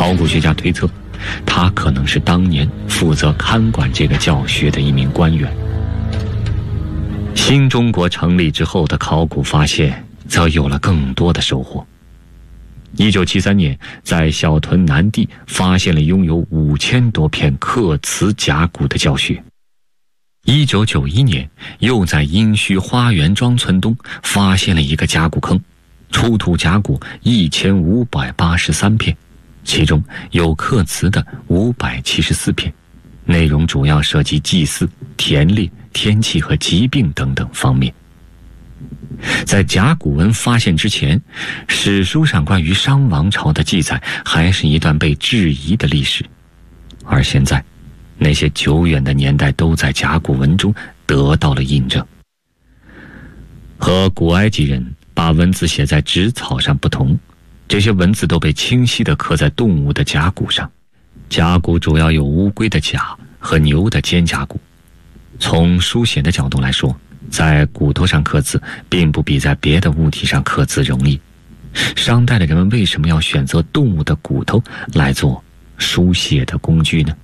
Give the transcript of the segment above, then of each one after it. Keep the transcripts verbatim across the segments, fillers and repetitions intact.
考古学家推测，他可能是当年负责看管这个教学的一名官员。新中国成立之后的考古发现则有了更多的收获。一九七三年，在小屯南地发现了拥有五千多片刻瓷甲骨的教学。一九九一年，又在殷墟花园庄村东发现了一个甲骨坑，出土甲骨一千五百八十三片，其中有刻瓷的五百七十四片，内容主要涉及祭祀、田猎、天气和疾病等等方面。在甲骨文发现之前，史书上关于商王朝的记载还是一段被质疑的历史，而现在那些久远的年代都在甲骨文中得到了印证。和古埃及人把文字写在纸草上不同，这些文字都被清晰地刻在动物的甲骨上。甲骨主要有乌龟的甲和牛的肩胛骨。从书写的角度来说，在骨头上刻字并不比在别的物体上刻字容易。商代的人们为什么要选择动物的骨头来做书写的工具呢？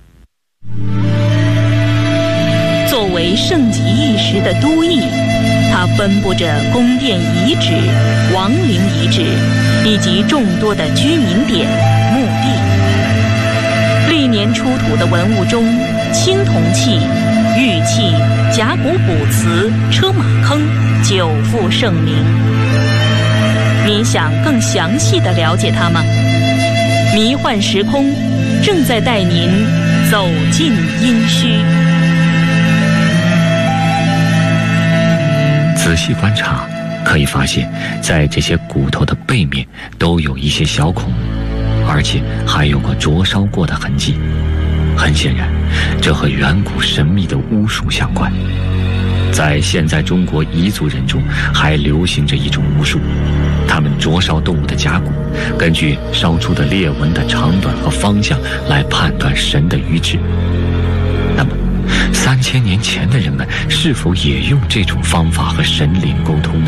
作为盛极一时的都邑，它分布着宫殿遗址、王陵遗址以及众多的居民点、墓地。历年出土的文物中，青铜器、玉器、甲骨卜辞、车马坑久负盛名。您想更详细地了解它吗？迷幻时空正在带您走进殷墟。 仔细观察，可以发现，在这些骨头的背面都有一些小孔，而且还有个灼烧过的痕迹。很显然，这和远古神秘的巫术相关。在现在中国彝族人中还流行着一种巫术，他们灼烧动物的甲骨，根据烧出的裂纹的长短和方向来判断神的愚智。那么三千年前的人们是否也用这种方法和神灵沟通呢？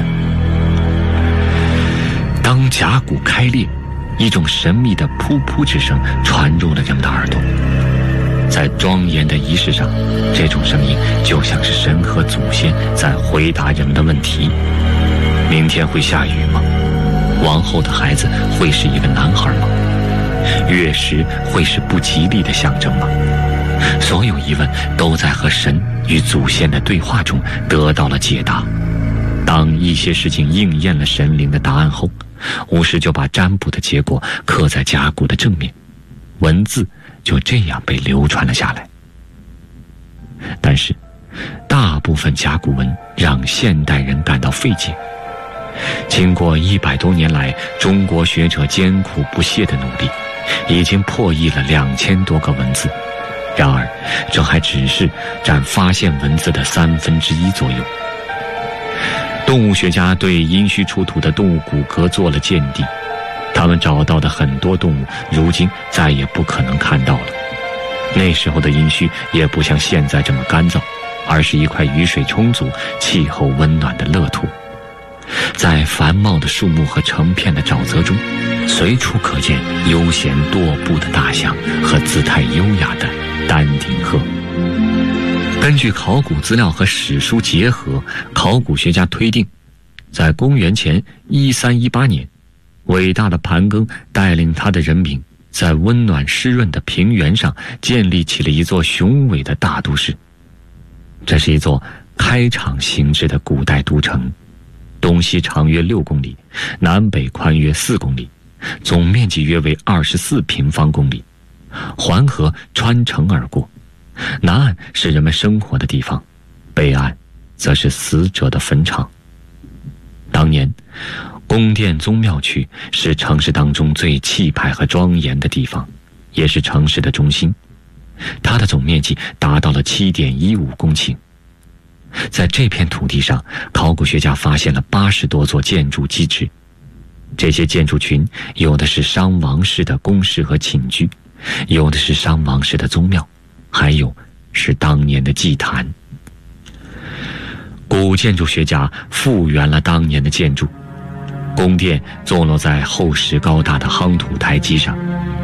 当甲骨开裂，一种神秘的噗噗之声传入了人们的耳朵。在庄严的仪式上，这种声音就像是神和祖先在回答人们的问题：明天会下雨吗？王后的孩子会是一个男孩吗？月食会是不吉利的象征吗？所有疑问都在和神与祖先的对话中得到了解答。当一些事情应验了神灵的答案后，巫师就把占卜的结果刻在甲骨的正面，文字就这样被流传了下来。但是大部分甲骨文让现代人感到费解。经过一百多年来中国学者艰苦不懈的努力，已经破译了两千多个文字，然而这还只是占发现文字的三分之一左右。动物学家对殷墟出土的动物骨骼做了鉴定，他们找到的很多动物如今再也不可能看到了。那时候的殷墟也不像现在这么干燥，而是一块雨水充足、气候温暖的乐土。在繁茂的树木和成片的沼泽中，随处可见悠闲踱步的大象和姿态优雅的丹顶鹤。根据考古资料和史书结合，考古学家推定，在公元前一三一八年，伟大的盘庚带领他的人民在温暖湿润的平原上建立起了一座雄伟的大都市。这是一座开场形制的古代都城，东西长约六公里，南北宽约四公里，总面积约为二十四平方公里。环河穿城而过，南岸是人们生活的地方，北岸则是死者的坟场。当年宫殿宗庙区是城市当中最气派和庄严的地方，也是城市的中心。它的总面积达到了 七点一五公顷。在这片土地上，考古学家发现了八十多座建筑基址。这些建筑群有的是商王室的宫室和寝居，有的是商王室的宗庙，还有是当年的祭坛。古建筑学家复原了当年的建筑，宫殿坐落在厚实高大的夯土台基上，